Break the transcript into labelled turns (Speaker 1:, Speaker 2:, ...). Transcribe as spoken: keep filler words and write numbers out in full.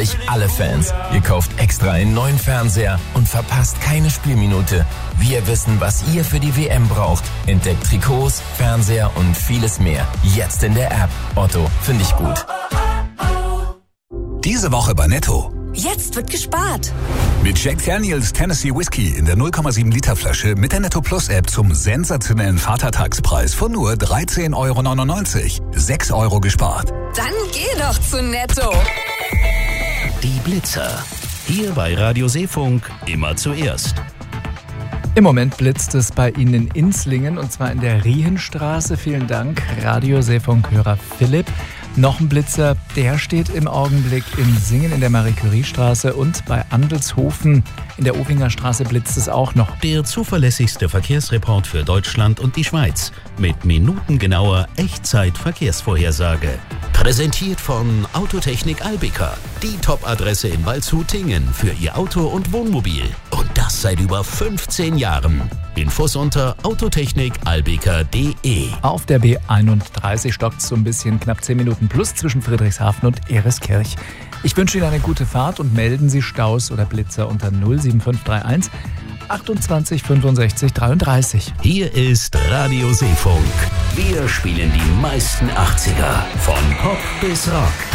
Speaker 1: wirklich alle Fans. Ihr kauft extra einen neuen Fernseher und verpasst keine Spielminute. Wir wissen, was ihr für die W M braucht. Entdeckt Trikots, Fernseher und vieles mehr. Jetzt in der App. Otto, finde ich gut.
Speaker 2: Diese Woche bei Netto.
Speaker 3: Jetzt wird gespart.
Speaker 2: Mit Jack Daniels Tennessee Whiskey in der null Komma sieben Liter Flasche mit der Netto Plus App zum sensationellen Vatertagspreis von nur dreizehn Euro neunundneunzig. sechs Euro gespart.
Speaker 3: Dann geh doch zu Netto.
Speaker 4: Die Blitzer. Hier bei Radio Seefunk immer zuerst.
Speaker 5: Im Moment blitzt es bei Ihnen in Inslingen und zwar in der Riehenstraße. Vielen Dank, Radio Seefunk-Hörer Philipp. Noch ein Blitzer, der steht im Augenblick in Singen in der Marie-Curie-Straße und bei Andelshofen in der Ovinger Straße blitzt es auch noch.
Speaker 4: Der zuverlässigste Verkehrsreport für Deutschland und die Schweiz mit minutengenauer Echtzeit-Verkehrsvorhersage. Präsentiert von Autotechnik Albika, die Top-Adresse in Waldshut-Tingen für Ihr Auto und Wohnmobil. Und das seit über fünfzehn Jahren. Infos unter autotechnik albika punkt de.
Speaker 5: Auf der B einunddreißig stockt es so ein bisschen, knapp zehn Minuten plus zwischen Friedrichshafen und Ereskirch. Ich wünsche Ihnen eine gute Fahrt und melden Sie Staus oder Blitzer unter null sieben fünf drei eins achtundzwanzig fünfundsechzig dreiunddreißig.
Speaker 4: Hier ist Radio Seefunk. Wir spielen die meisten achtziger, von Pop bis Rock.